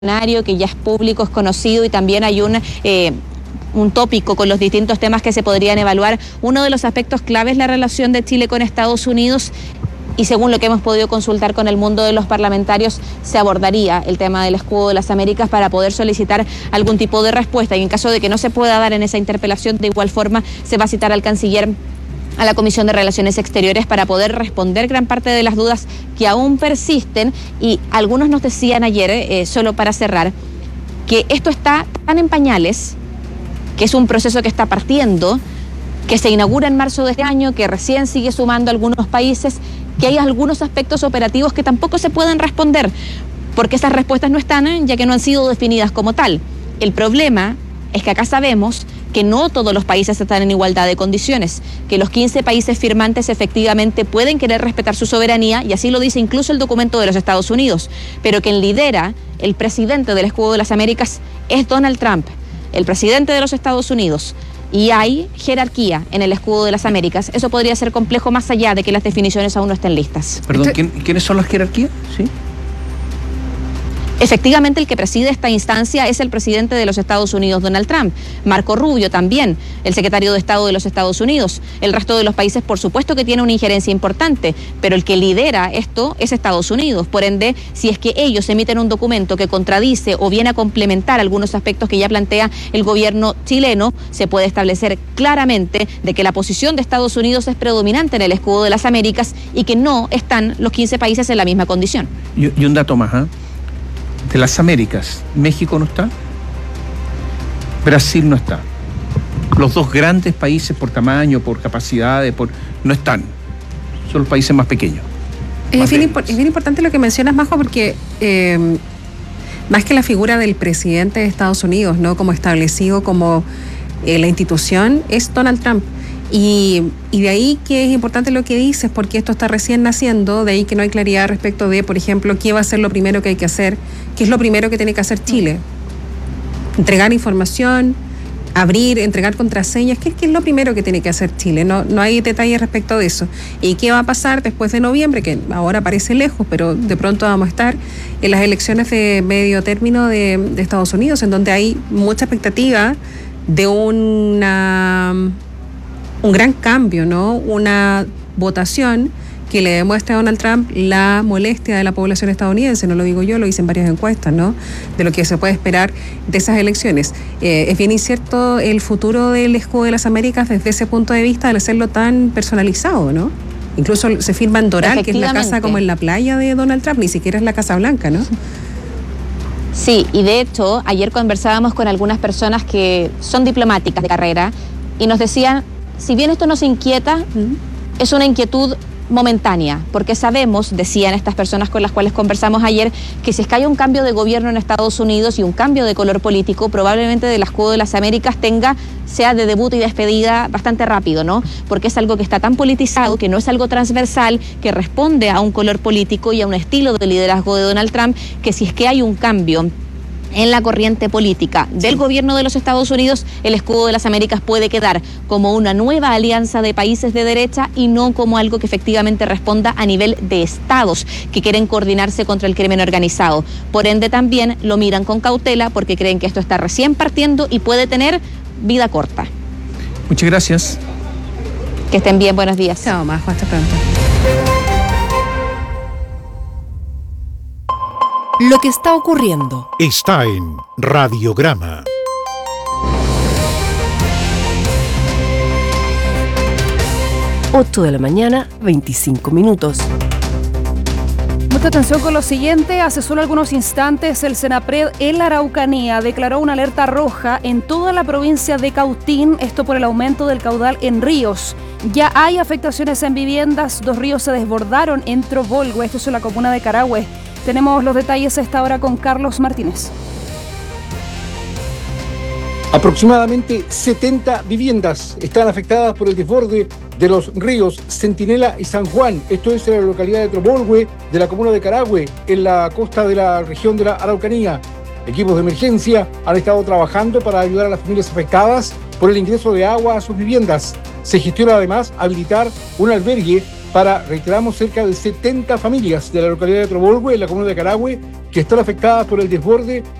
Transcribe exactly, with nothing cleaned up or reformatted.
que ya es público, es conocido, y también hay un... Eh, un tópico con los distintos temas que se podrían evaluar. Uno de los aspectos claves es la relación de Chile con Estados Unidos, y según lo que hemos podido consultar con el mundo de los parlamentarios, se abordaría el tema del escudo de las Américas para poder solicitar algún tipo de respuesta, y en caso de que no se pueda dar en esa interpelación, de igual forma se va a citar al canciller a la Comisión de Relaciones Exteriores para poder responder gran parte de las dudas que aún persisten. Y algunos nos decían ayer, eh, solo para cerrar, que esto está tan en pañales, que es un proceso que está partiendo, que se inaugura en marzo de este año, que recién sigue sumando algunos países, que hay algunos aspectos operativos que tampoco se pueden responder, porque esas respuestas no están, ya que no han sido definidas como tal. El problema es que acá sabemos que no todos los países están en igualdad de condiciones, que los quince países firmantes efectivamente pueden querer respetar su soberanía, y así lo dice incluso el documento de los Estados Unidos, pero quien lidera, el presidente del escudo de las Américas, es Donald Trump, el presidente de los Estados Unidos, y hay jerarquía en el escudo de las Américas. Eso podría ser complejo más allá de que las definiciones aún no estén listas. Perdón, ¿quién, ¿quiénes son las jerarquías? ¿Sí? Efectivamente, el que preside esta instancia es el presidente de los Estados Unidos, Donald Trump. Marco Rubio también, el secretario de Estado de los Estados Unidos. El resto de los países, por supuesto, que tiene una injerencia importante, pero el que lidera esto es Estados Unidos. Por ende, si es que ellos emiten un documento que contradice o viene a complementar algunos aspectos que ya plantea el gobierno chileno, se puede establecer claramente de que la posición de Estados Unidos es predominante en el escudo de las Américas y que no están los quince países en la misma condición. Y, y un dato más, ¿eh? De las Américas, México no está, Brasil no está. Los dos grandes países por tamaño, por capacidades, por no están. Son los países más pequeños. Es bien, es bien importante lo que mencionas, Majo, porque eh, más que la figura del presidente de Estados Unidos, ¿no?, como establecido como eh, la institución, es Donald Trump. Y, y de ahí que es importante lo que dices, porque esto está recién naciendo, de ahí que no hay claridad respecto de, por ejemplo, qué va a ser lo primero que hay que hacer, qué es lo primero que tiene que hacer Chile. Entregar información, abrir, entregar contraseñas, ¿qué, qué es lo primero que tiene que hacer Chile? No, no hay detalles respecto de eso. ¿Y qué va a pasar después de noviembre? Que ahora parece lejos, pero de pronto vamos a estar en las elecciones de medio término de, de Estados Unidos, en donde hay mucha expectativa de una... un gran cambio, ¿no? Una votación que le demuestra a Donald Trump la molestia de la población estadounidense. No lo digo yo, lo dicen varias encuestas, ¿no?, de lo que se puede esperar de esas elecciones. Eh, es bien incierto el futuro del escudo de las Américas desde ese punto de vista, al hacerlo tan personalizado, ¿no? Incluso se firma en Doral, que es la casa como en la playa de Donald Trump, ni siquiera es la Casa Blanca, ¿no? Sí, y de hecho, ayer conversábamos con algunas personas que son diplomáticas de carrera y nos decían, si bien esto nos inquieta, uh-huh, es una inquietud momentánea, porque sabemos, decían estas personas con las cuales conversamos ayer, que si es que hay un cambio de gobierno en Estados Unidos y un cambio de color político, probablemente el escudo de las Américas tenga, sea de debut y despedida bastante rápido, ¿no? Porque es algo que está tan politizado, que no es algo transversal, que responde a un color político y a un estilo de liderazgo de Donald Trump, que si es que hay un cambio en la corriente política del gobierno de los Estados Unidos, el escudo de las Américas puede quedar como una nueva alianza de países de derecha y no como algo que efectivamente responda a nivel de estados que quieren coordinarse contra el crimen organizado. Por ende, también lo miran con cautela porque creen que esto está recién partiendo y puede tener vida corta. Muchas gracias. Que estén bien, buenos días. Chao, Majo, hasta pronto. Lo que está ocurriendo está en Radiograma. ocho de la mañana, veinticinco minutos. Mucha atención con lo siguiente. Hace solo algunos instantes el Senapred en la Araucanía declaró una alerta roja en toda la provincia de Cautín, esto por el aumento del caudal en ríos. Ya hay afectaciones en viviendas, dos ríos se desbordaron en Trobolgüe, esto es en la comuna de Carahue. Tenemos los detalles a esta hora con Carlos Martínez. Aproximadamente setenta viviendas están afectadas por el desborde de los ríos Centinela y San Juan. Esto es en la localidad de Trobolgüe, de la comuna de Carahue, en la costa de la región de la Araucanía. Equipos de emergencia han estado trabajando para ayudar a las familias afectadas por el ingreso de agua a sus viviendas. Se gestiona además habilitar un albergue para, reiteramos, cerca de setenta familias de la localidad de Trobolhue, en la comuna de Carahue, que están afectadas por el desborde